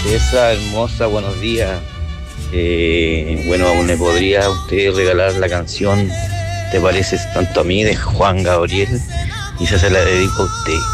Esa hermosa, buenos días. Bueno, aún me podría usted regalar la canción Te pareces tanto a mí de Juan Gabriel y esa se la dedico a usted.